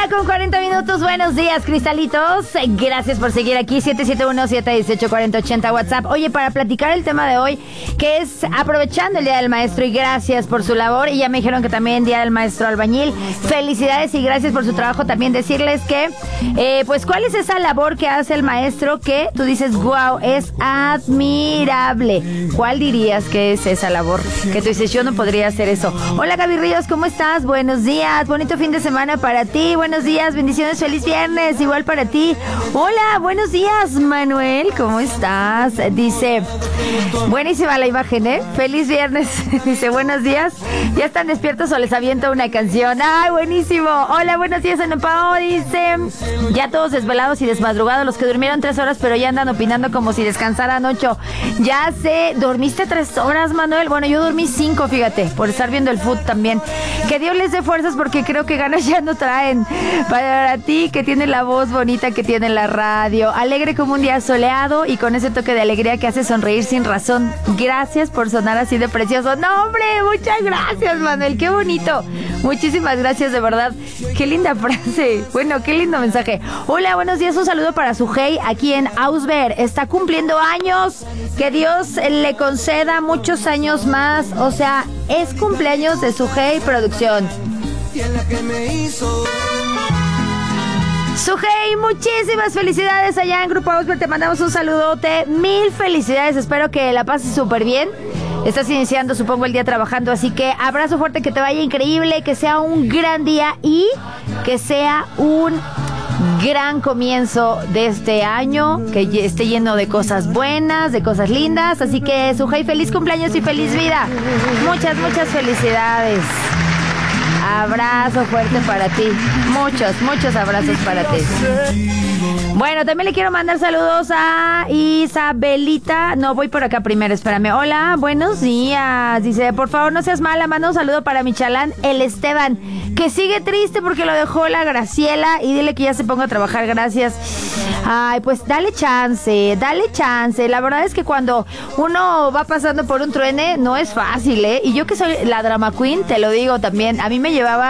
con 40 minutos. Buenos días, cristalitos. Gracias por seguir aquí. 771-718-4080 WhatsApp. Oye, para platicar el tema de hoy, que es aprovechando el Día del Maestro, y gracias por su labor. Y ya me dijeron que también Día del Maestro Albañil. Felicidades y gracias por su trabajo. También decirles que, pues, ¿cuál es esa labor que hace el maestro que tú dices, wow, es admirable? ¿Cuál dirías que es esa labor que tú dices, yo no podría hacer eso? Hola, Gaby Ríos, ¿cómo estás? Buenos días, bonito fin de semana para ti. Buenos días, bendiciones, feliz viernes, igual para ti. Hola, buenos días, Manuel, ¿cómo estás? Dice, buenísima la imagen, ¿eh? Feliz viernes. Dice, buenos días, ¿ya están despiertos o les aviento una canción? ¡Ay, buenísimo! Hola, buenos días, Ana Pao. Dice, ya todos desvelados y desmadrugados, los que durmieron 3 horas, pero ya andan opinando como si descansaran 8. Ya sé, ¿dormiste 3 horas, Manuel? Bueno, yo dormí 5, fíjate, por estar viendo el fútbol también. Que Dios les dé fuerzas porque creo que ganas ya no traen. Para ti, que tiene la voz bonita que tiene la radio, alegre como un día soleado y con ese toque de alegría que hace sonreír sin razón. Gracias por sonar así de precioso. No, hombre, muchas gracias, Manuel, qué bonito. Muchísimas gracias, de verdad. Qué linda frase. Bueno, qué lindo mensaje. Hola, buenos días, un saludo para Sujei aquí en Ausberg. Está cumpliendo años. Que Dios le conceda muchos años más. O sea, es cumpleaños de Sujei Producción. Sujei, muchísimas felicidades allá en Grupo Ausberg. Te mandamos un saludote. 1000 felicidades. Espero que la pases súper bien. Estás iniciando, supongo, el día trabajando, así que abrazo fuerte, que te vaya increíble, que sea un gran día y que sea un gran comienzo de este año, que esté lleno de cosas buenas, de cosas lindas. Así que, Sujei, feliz cumpleaños y feliz vida. Muchas, muchas felicidades. Abrazo fuerte para ti. Muchos, muchos abrazos para ti. Bueno, también le quiero mandar saludos a Isabelita. No, voy por acá primero, espérame. Hola, buenos días. Dice, por favor, no seas mala, manda un saludo para mi chalán, el Esteban, que sigue triste porque lo dejó la Graciela, y dile que ya se ponga a trabajar, gracias. Ay, pues dale chance, dale chance. La verdad es que cuando uno va pasando por un truene, no es fácil, ¿eh? Y yo que soy la drama queen, te lo digo también, a mí me llevaba